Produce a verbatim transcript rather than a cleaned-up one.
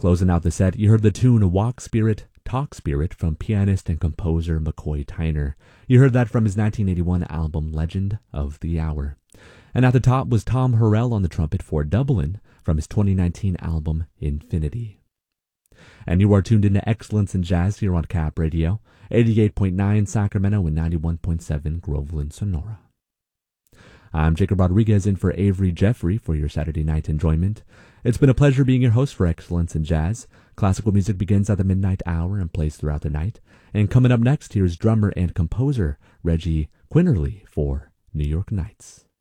Closing out the set, you heard the tune Walk Spirit, Talk Spirit from pianist and composer McCoy Tyner. You heard that from his nineteen eighty-one album Legend of the Hour. And at the top was Tom Harrell on the trumpet for Dublin from his twenty nineteen album Infinity. And you are tuned into Excellence in Jazz here on Cap Radio, eighty-eight point nine Sacramento and ninety-one point seven Groveland, Sonora. I'm Jacob Rodriguez in for Avery Jeffrey for your Saturday night enjoyment. It's been a pleasure being your host for Excellence in Jazz. Classical music begins at the midnight hour and plays throughout the night. And coming up next, here's drummer and composer Reggie Quinterly for New York Nights.